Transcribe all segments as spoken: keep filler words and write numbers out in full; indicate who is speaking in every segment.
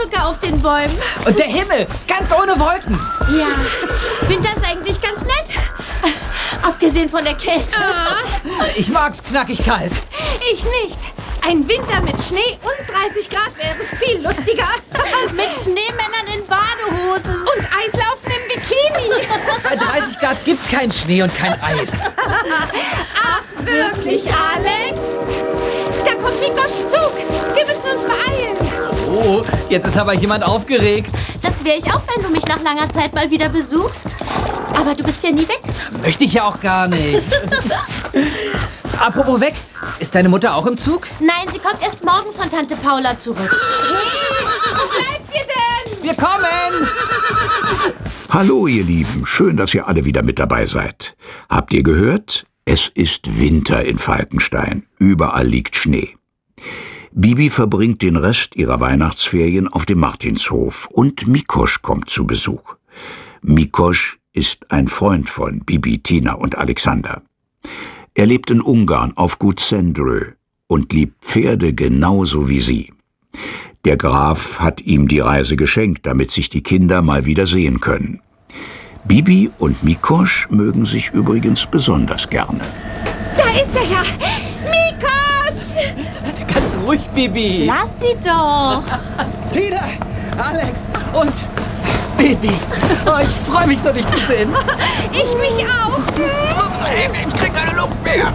Speaker 1: sogar auf den Bäumen.
Speaker 2: Und der Himmel, ganz ohne Wolken.
Speaker 1: Ja, Winter ist eigentlich ganz nett. Abgesehen von der Kälte.
Speaker 2: Ah. Ich mag's knackig kalt.
Speaker 1: Ich nicht. Ein Winter mit Schnee und dreißig Grad wäre viel lustiger. Mit Schneemännern in Badehosen. Und Eislaufen im Bikini.
Speaker 2: Bei dreißig Grad gibt's keinen Schnee und kein Eis.
Speaker 1: Ach, wirklich, Alex? Da kommt Mikosch Zug. Wir müssen uns beeilen.
Speaker 2: Oh, jetzt ist aber jemand aufgeregt.
Speaker 1: Das wäre ich auch, wenn du mich nach langer Zeit mal wieder besuchst. Aber du bist ja nie weg.
Speaker 2: Möchte ich ja auch gar nicht. Apropos weg, ist deine Mutter auch im Zug?
Speaker 1: Nein, sie kommt erst morgen von Tante Paula zurück. Hey, wo bleibt ihr denn?
Speaker 2: Wir kommen!
Speaker 3: Hallo, ihr Lieben. Schön, dass ihr alle wieder mit dabei seid. Habt ihr gehört? Es ist Winter in Falkenstein. Überall liegt Schnee. Bibi verbringt den Rest ihrer Weihnachtsferien auf dem Martinshof und Mikosch kommt zu Besuch. Mikosch ist ein Freund von Bibi, Tina und Alexander. Er lebt in Ungarn auf Gut Szendrő und liebt Pferde genauso wie sie. Der Graf hat ihm die Reise geschenkt, damit sich die Kinder mal wieder sehen können. Bibi und Mikosch mögen sich übrigens besonders gerne.
Speaker 1: Da ist er ja! Mikosch!
Speaker 2: Ganz ruhig, Bibi.
Speaker 1: Lass sie doch!
Speaker 4: Tina, Alex und Bibi. Oh, ich freue mich so, dich zu sehen.
Speaker 1: Ich mich auch!
Speaker 4: Ich krieg keine Luft mehr.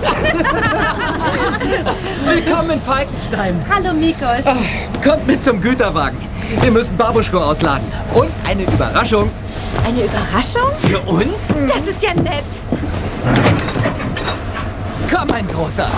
Speaker 2: Willkommen in Falkenstein.
Speaker 1: Hallo, Mikosch.
Speaker 4: Oh, kommt mit zum Güterwagen. Wir müssen Babuschko ausladen. Und eine Überraschung.
Speaker 1: Eine Überraschung?
Speaker 2: Für uns?
Speaker 1: Das ist ja nett.
Speaker 4: Komm, mein Großer.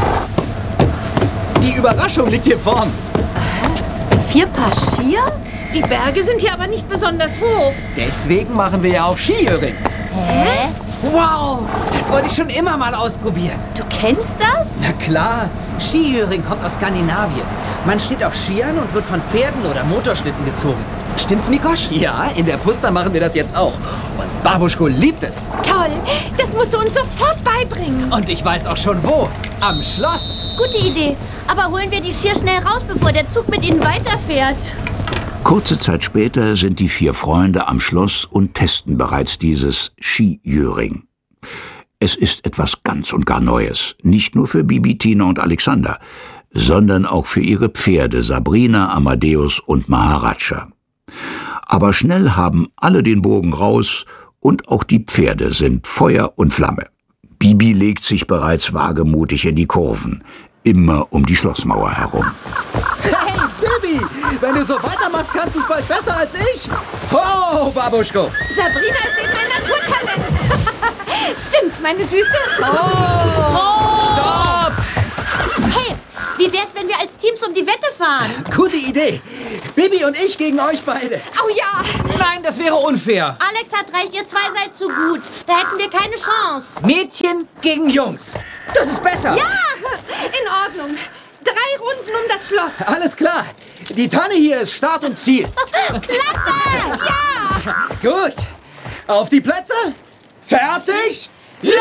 Speaker 4: Die Überraschung liegt hier vorn.
Speaker 1: Vier Paar Skier? Die Berge sind hier aber nicht besonders hoch.
Speaker 4: Deswegen machen wir ja auch Skijöring.
Speaker 1: Hä?
Speaker 2: Wow, das wollte ich schon immer mal ausprobieren.
Speaker 1: Du kennst das?
Speaker 2: Na klar, Skijöring kommt aus Skandinavien. Man steht auf Skiern und wird von Pferden oder Motorschlitten gezogen. Stimmt's, Mikosch?
Speaker 4: Ja, in der Pusta machen wir das jetzt auch. Und Babuschko liebt es.
Speaker 1: Toll, das musst du uns sofort beibringen.
Speaker 2: Und ich weiß auch schon wo. Am Schloss.
Speaker 1: Gute Idee. Aber holen wir die Skier schnell raus, bevor der Zug mit ihnen weiterfährt.
Speaker 3: Kurze Zeit später sind die vier Freunde am Schloss und testen bereits dieses Skijöring. Es ist etwas ganz und gar Neues, nicht nur für Bibi, Tina und Alexander, sondern auch für ihre Pferde Sabrina, Amadeus und Maharaja. Aber schnell haben alle den Bogen raus und auch die Pferde sind Feuer und Flamme. Bibi legt sich bereits wagemutig in die Kurven, immer um die Schlossmauer herum.
Speaker 4: Hey, Bibi, wenn du so weitermachst, kannst du es bald besser als ich. Ho, Babuschko.
Speaker 1: Sabrina ist eben ein Naturtalent. Stimmt's, meine Süße? Oh. oh.
Speaker 2: Stopp!
Speaker 1: Hey, wie wär's, wenn wir als Teams um die Wette fahren?
Speaker 4: Gute Idee. Bibi und ich gegen euch beide.
Speaker 1: Oh ja.
Speaker 2: Nein, das wäre unfair.
Speaker 1: Alex hat recht, ihr zwei seid zu gut. Da hätten wir keine Chance.
Speaker 2: Mädchen gegen Jungs. Das ist besser.
Speaker 1: Ja, in Ordnung. Drei Runden um das Schloss.
Speaker 4: Alles klar. Die Tanne hier ist Start und Ziel.
Speaker 1: Klasse! Ja!
Speaker 4: Gut. Auf die Plätze. Fertig. Los!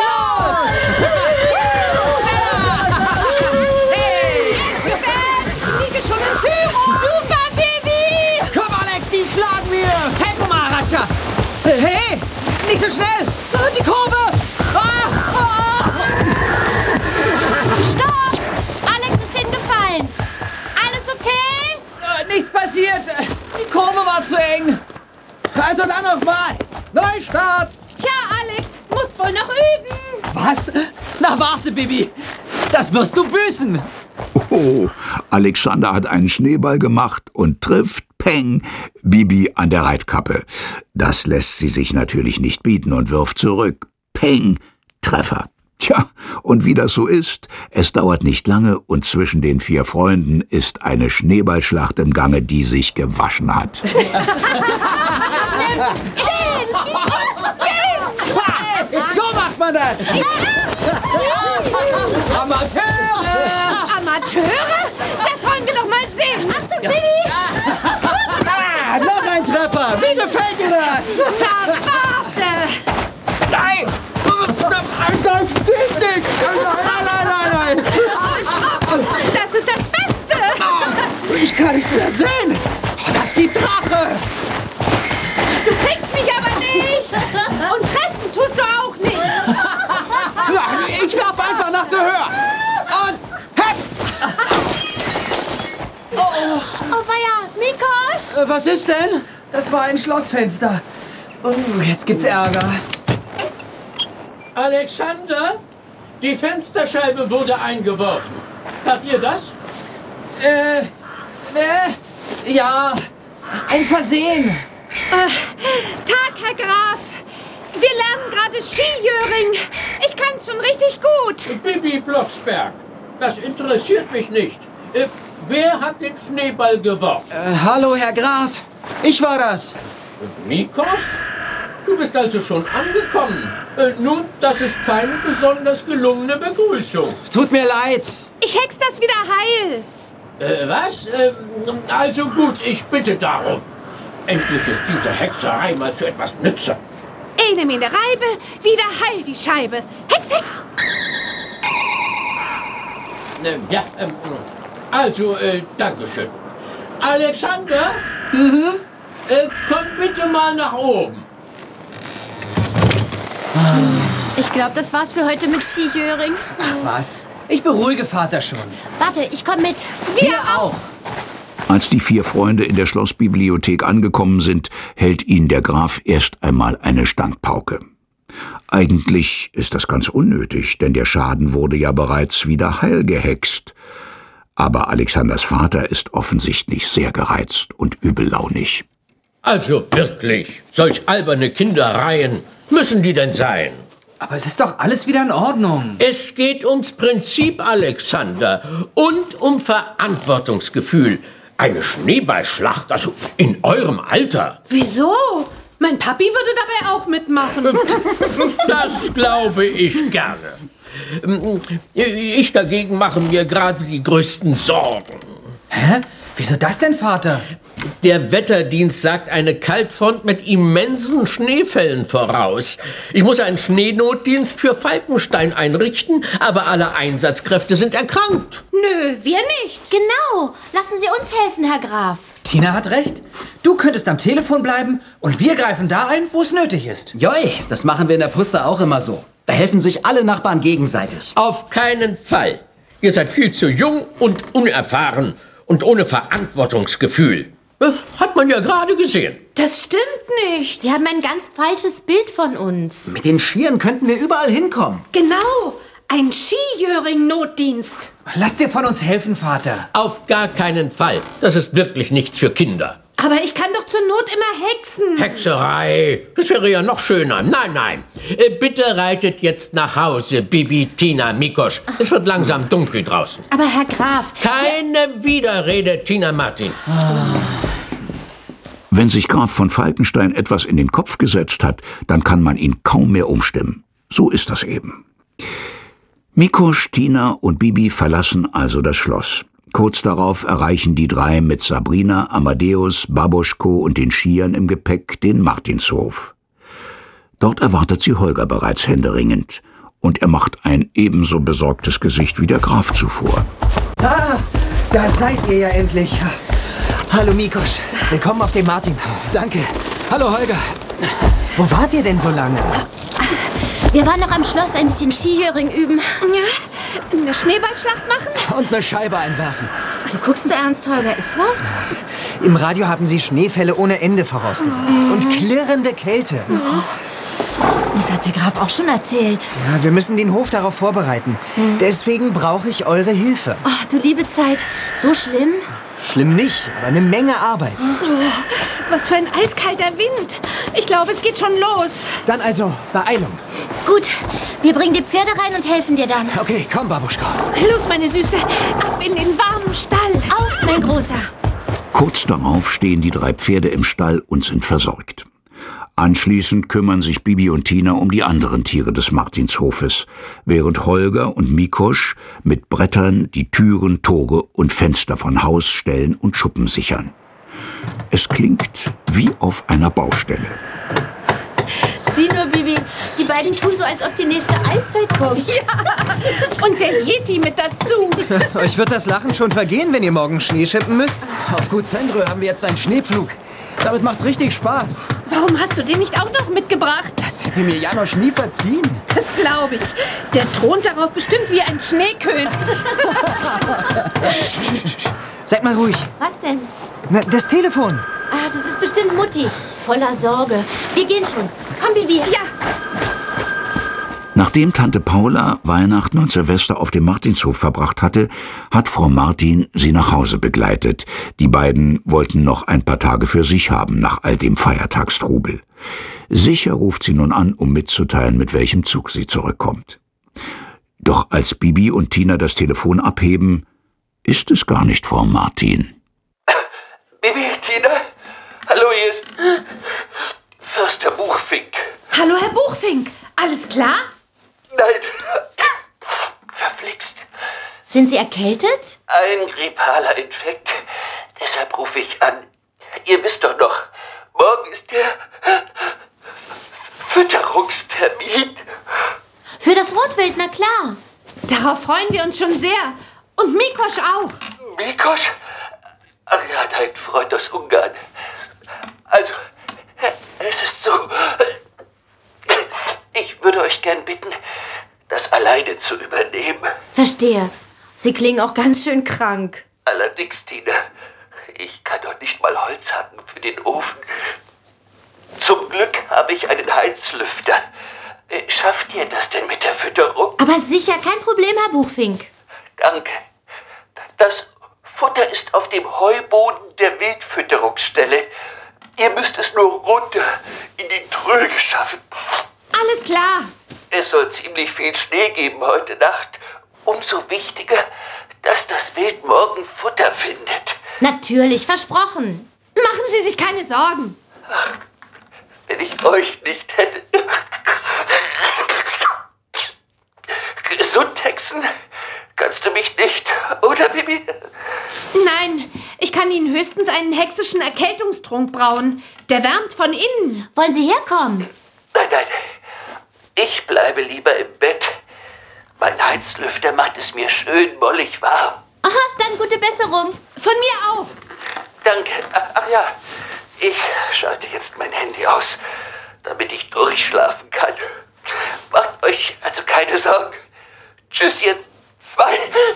Speaker 1: Hey! Ich liege schon in Führung. Super, Baby!
Speaker 4: Komm, Alex, die schlagen wir.
Speaker 2: Tempo, Maharaja. Hey, nicht so schnell. Die Kurve. Ah, ah.
Speaker 1: Stopp! Alex ist hingefallen. Alles okay?
Speaker 2: Äh, nichts passiert. Die Kurve war zu eng.
Speaker 4: Also dann nochmal. Neustart.
Speaker 1: Tja, Alex, musst wohl noch üben.
Speaker 2: Was? Na, warte, Bibi. Das wirst du büßen.
Speaker 3: Oh, Alexander hat einen Schneeball gemacht und trifft, peng, Bibi an der Reitkappe. Das lässt sie sich natürlich nicht bieten und wirft zurück. Peng, Treffer. Tja, und wie das so ist, es dauert nicht lange und zwischen den vier Freunden ist eine Schneeballschlacht im Gange, die sich gewaschen hat.
Speaker 4: So macht man das.
Speaker 2: Amateure!
Speaker 1: Amateure? Das wollen wir doch mal sehen. Achtung, Bibi!
Speaker 4: Ah, noch ein Treffer. Wie gefällt dir das?
Speaker 1: Na, warte!
Speaker 4: Nein. Das geht nicht. Nein, nein, nein, nein.
Speaker 1: Das ist das Beste!
Speaker 4: Ich kann nichts mehr sehen. Das gibt Äh, was ist denn?
Speaker 2: Das war ein Schlossfenster. Oh, jetzt gibt's Ärger.
Speaker 5: Alexander, die Fensterscheibe wurde eingeworfen. Habt ihr das?
Speaker 2: Äh, äh, ja, ein Versehen.
Speaker 1: Äh, Tag, Herr Graf. Wir lernen gerade Skijöring. Ich kann's schon richtig gut.
Speaker 5: Bibi Blocksberg, das interessiert mich nicht. Äh, wer hat den Schneeball geworfen?
Speaker 4: Äh, hallo, Herr Graf. Ich war das.
Speaker 5: Mikos? Du bist also schon angekommen. Äh, nun, das ist keine besonders gelungene Begrüßung.
Speaker 4: Tut mir leid.
Speaker 1: Ich hex das wieder heil.
Speaker 5: Äh, was? Äh, also gut, ich bitte darum. Endlich ist diese Hexerei mal zu etwas nütze.
Speaker 1: Eine Mine Reibe, wieder heil die Scheibe. Hex, Hex.
Speaker 5: Äh, ja, ähm, also, äh, Dankeschön. Alexander? Mhm? Äh, komm bitte mal nach oben.
Speaker 6: Ich glaube, das war's für heute mit Skijöring.
Speaker 2: Ach was, ich beruhige Vater schon.
Speaker 6: Warte, ich komme mit.
Speaker 1: Wir auch.
Speaker 3: Als die vier Freunde in der Schlossbibliothek angekommen sind, hält ihnen der Graf erst einmal eine Standpauke. Eigentlich ist das ganz unnötig, denn der Schaden wurde ja bereits wieder heil gehext. Aber Alexanders Vater ist offensichtlich sehr gereizt und übellaunig.
Speaker 5: Also wirklich, solch alberne Kindereien müssen die denn sein?
Speaker 2: Aber es ist doch alles wieder in Ordnung.
Speaker 5: Es geht ums Prinzip, Alexander, und um Verantwortungsgefühl. Eine Schneeballschlacht, also in eurem Alter.
Speaker 1: Wieso? Mein Papi würde dabei auch mitmachen.
Speaker 5: Das glaube ich gerne. Ich dagegen mache mir gerade die größten Sorgen.
Speaker 2: Hä? Wieso das denn, Vater?
Speaker 5: Der Wetterdienst sagt eine Kaltfront mit immensen Schneefällen voraus. Ich muss einen Schneenotdienst für Falkenstein einrichten, aber alle Einsatzkräfte sind erkrankt.
Speaker 1: Nö, wir nicht.
Speaker 6: Genau. Lassen Sie uns helfen, Herr Graf.
Speaker 2: Tina hat recht. Du könntest am Telefon bleiben und wir greifen da ein, wo es nötig ist.
Speaker 4: Joi, das machen wir in der Puster auch immer so. Da helfen sich alle Nachbarn gegenseitig.
Speaker 5: Auf keinen Fall. Ihr seid viel zu jung und unerfahren und ohne Verantwortungsgefühl. Hat man ja gerade gesehen.
Speaker 1: Das stimmt nicht.
Speaker 6: Sie haben ein ganz falsches Bild von uns.
Speaker 4: Mit den Skiern könnten wir überall hinkommen.
Speaker 1: Genau. Ein Skijöring-Notdienst.
Speaker 2: Lass dir von uns helfen, Vater.
Speaker 5: Auf gar keinen Fall. Das ist wirklich nichts für Kinder.
Speaker 1: Aber ich kann doch zur Not immer hexen.
Speaker 5: Hexerei. Das wäre ja noch schöner. Nein, nein. Äh, Bitte reitet jetzt nach Hause, Bibi, Tina, Mikos. Es wird langsam dunkel draußen.
Speaker 6: Aber Herr Graf...
Speaker 5: Keine Widerrede, Tina Martin.
Speaker 3: Wenn sich Graf von Falkenstein etwas in den Kopf gesetzt hat, dann kann man ihn kaum mehr umstimmen. So ist das eben. Mikos, Tina und Bibi verlassen also das Schloss. Kurz darauf erreichen die drei mit Sabrina, Amadeus, Babuschko und den Skiern im Gepäck den Martinshof. Dort erwartet sie Holger bereits händeringend. Und er macht ein ebenso besorgtes Gesicht wie der Graf zuvor.
Speaker 4: Ah, da seid ihr ja endlich. Hallo Mikos, willkommen auf dem Martinshof. Danke. Hallo Holger. Wo wart ihr denn so lange?
Speaker 6: Wir waren noch am Schloss ein bisschen Skijöring üben.
Speaker 1: Ja, eine Schneeballschlacht machen?
Speaker 4: Und eine Scheibe einwerfen.
Speaker 6: Du guckst so ernst, Holger. Ist was?
Speaker 4: Im Radio haben sie Schneefälle ohne Ende vorausgesagt. Und klirrende Kälte.
Speaker 6: Das hat der Graf auch schon erzählt.
Speaker 4: Ja, wir müssen den Hof darauf vorbereiten. Deswegen brauche ich eure Hilfe.
Speaker 6: Oh, du liebe Zeit. So schlimm?
Speaker 4: Schlimm nicht, aber eine Menge Arbeit.
Speaker 1: Oh, was für ein eiskalter Wind. Ich glaube, es geht schon los.
Speaker 4: Dann also Beeilung.
Speaker 6: Gut, wir bringen die Pferde rein und helfen dir dann.
Speaker 4: Okay, komm, Babuschka.
Speaker 1: Los, meine Süße, ab in den warmen Stall.
Speaker 6: Auf, mein Großer.
Speaker 3: Kurz darauf stehen die drei Pferde im Stall und sind versorgt. Anschließend kümmern sich Bibi und Tina um die anderen Tiere des Martinshofes, während Holger und Mikos mit Brettern die Türen, Tore und Fenster von Haus, Ställen und Schuppen sichern. Es klingt wie auf einer Baustelle.
Speaker 6: Sieh nur, Bibi, die beiden tun so, als ob die nächste Eiszeit kommt.
Speaker 1: Ja, und der Yeti mit dazu.
Speaker 4: Euch wird das Lachen schon vergehen, wenn ihr morgen Schnee schippen müsst. Auf Gut Sendrö haben wir jetzt einen Schneepflug. Damit macht's richtig Spaß.
Speaker 1: Warum hast du den nicht auch noch mitgebracht?
Speaker 4: Das hätte mir Janosch nie verziehen.
Speaker 1: Das glaube ich. Der thront darauf bestimmt wie ein Schneekönig.
Speaker 4: Seid mal ruhig.
Speaker 6: Was denn?
Speaker 4: Na, das Telefon.
Speaker 6: Ah, das ist bestimmt Mutti. Voller Sorge. Wir gehen schon. Komm, Bibi.
Speaker 1: Ja.
Speaker 3: Nachdem Tante Paula Weihnachten und Silvester auf dem Martinshof verbracht hatte, hat Frau Martin sie nach Hause begleitet. Die beiden wollten noch ein paar Tage für sich haben, nach all dem Feiertagstrubel. Sicher ruft sie nun an, um mitzuteilen, mit welchem Zug sie zurückkommt. Doch als Bibi und Tina das Telefon abheben, ist es gar nicht Frau Martin.
Speaker 7: Bibi, Tina, hallo, hier ist Förster Buchfink.
Speaker 1: Hallo, Herr Buchfink. Alles klar?
Speaker 7: Nein, verflixt.
Speaker 6: Sind Sie erkältet?
Speaker 7: Ein grippaler Infekt. Deshalb rufe ich an. Ihr wisst doch noch, morgen ist der Fütterungstermin.
Speaker 6: Für das Rotwild, na klar.
Speaker 1: Darauf freuen wir uns schon sehr. Und Mikosch auch.
Speaker 7: Mikosch? Ach ja, dein Freund aus Ungarn. Also, es ist so. Ich würde euch gern bitten, das alleine zu übernehmen.
Speaker 6: Verstehe. Sie klingen auch ganz schön krank.
Speaker 7: Allerdings, Tina, ich kann doch nicht mal Holz hacken für den Ofen. Zum Glück habe ich einen Heizlüfter. Schafft ihr das denn mit der Fütterung?
Speaker 6: Aber sicher, kein Problem, Herr Buchfink.
Speaker 7: Danke. Das Futter ist auf dem Heuboden der Wildfütterungsstelle. Ihr müsst es nur runter in die Tröge schaffen.
Speaker 1: Alles klar.
Speaker 7: Es soll ziemlich viel Schnee geben heute Nacht. Umso wichtiger, dass das Wild morgen Futter findet.
Speaker 6: Natürlich, versprochen.
Speaker 1: Machen Sie sich keine Sorgen.
Speaker 7: Ach, wenn ich euch nicht hätte. Gesund, Hexen? Kannst du mich nicht, oder, Bibi?
Speaker 1: Nein, ich kann Ihnen höchstens einen hexischen Erkältungstrunk brauen. Der wärmt von innen.
Speaker 6: Wollen Sie herkommen?
Speaker 7: Nein, nein. Ich bleibe lieber im Bett. Mein Heizlüfter macht es mir schön mollig warm.
Speaker 6: Aha, dann gute Besserung.
Speaker 1: Von mir auch.
Speaker 7: Danke. Ach, ach ja, ich schalte jetzt mein Handy aus, damit ich durchschlafen kann. Macht euch also keine Sorgen. Tschüss, ihr zwei.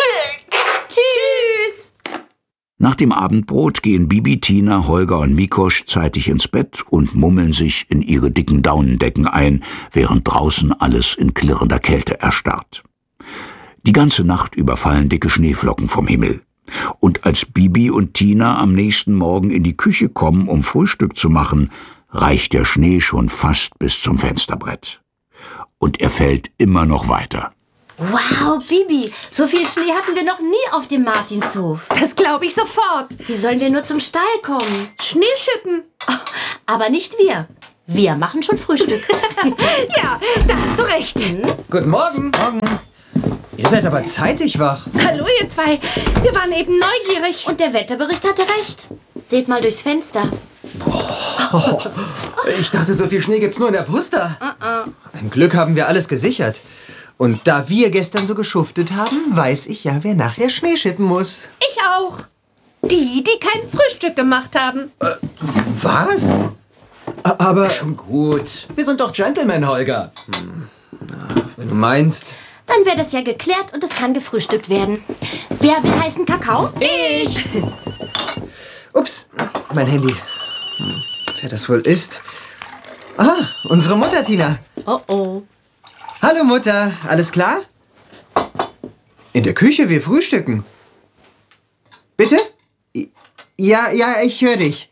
Speaker 1: Tschüss.
Speaker 3: Nach dem Abendbrot gehen Bibi, Tina, Holger und Mikosch zeitig ins Bett und mummeln sich in ihre dicken Daunendecken ein, während draußen alles in klirrender Kälte erstarrt. Die ganze Nacht über fallen dicke Schneeflocken vom Himmel. Und als Bibi und Tina am nächsten Morgen in die Küche kommen, um Frühstück zu machen, reicht der Schnee schon fast bis zum Fensterbrett. Und er fällt immer noch weiter.
Speaker 6: Wow, Bibi, so viel Schnee hatten wir noch nie auf dem Martinshof.
Speaker 1: Das glaube ich sofort.
Speaker 6: Wie sollen wir nur zum Stall kommen?
Speaker 1: Schneeschippen.
Speaker 6: Oh, aber nicht wir. Wir machen schon Frühstück.
Speaker 1: Ja, da hast du recht.
Speaker 4: Mhm. Guten Morgen. Morgen. Ihr seid aber zeitig wach.
Speaker 1: Hallo, ihr zwei. Wir waren eben neugierig.
Speaker 6: Und der Wetterbericht hatte recht. Seht mal durchs Fenster.
Speaker 4: Oh, ich dachte, so viel Schnee gibt's nur in der Pusta. Uh-uh. Ein Glück haben wir alles gesichert. Und da wir gestern so geschuftet haben, weiß ich ja, wer nachher Schnee schippen muss.
Speaker 1: Ich auch. Die, die kein Frühstück gemacht haben.
Speaker 4: Äh, was? Aber gut, wir sind doch Gentlemen, Holger. Hm. Na, wenn du meinst.
Speaker 6: Dann wäre das ja geklärt und es kann gefrühstückt werden. Wer will heißen Kakao?
Speaker 1: Ich.
Speaker 4: Ups, mein Handy. Hm, wer das wohl ist? Ah, unsere Mutter, Tina.
Speaker 6: Oh oh.
Speaker 4: Hallo Mutter, alles klar? In der Küche, wir frühstücken. Bitte? Ja, ja, ich höre dich.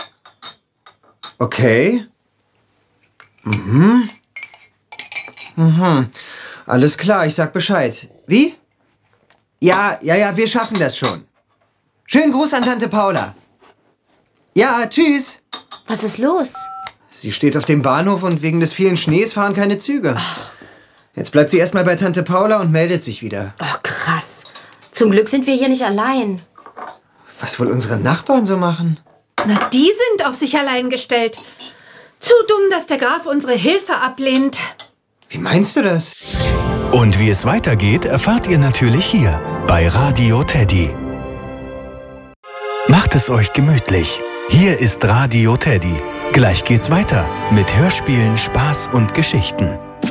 Speaker 4: Okay. Mhm. Mhm. Alles klar, ich sag Bescheid. Wie? Ja, ja, ja, wir schaffen das schon. Schönen Gruß an Tante Paula. Ja, tschüss.
Speaker 6: Was ist los?
Speaker 4: Sie steht auf dem Bahnhof und wegen des vielen Schnees fahren keine Züge. Ach. Jetzt bleibt sie erstmal bei Tante Paula und meldet sich wieder.
Speaker 6: Oh, krass. Zum Glück sind wir hier nicht allein.
Speaker 4: Was wohl unsere Nachbarn so machen?
Speaker 1: Na, die sind auf sich allein gestellt. Zu dumm, dass der Graf unsere Hilfe ablehnt.
Speaker 4: Wie meinst du das?
Speaker 8: Und wie es weitergeht, erfahrt ihr natürlich hier bei Radio Teddy. Macht es euch gemütlich. Hier ist Radio Teddy. Gleich geht's weiter mit Hörspielen, Spaß und Geschichten.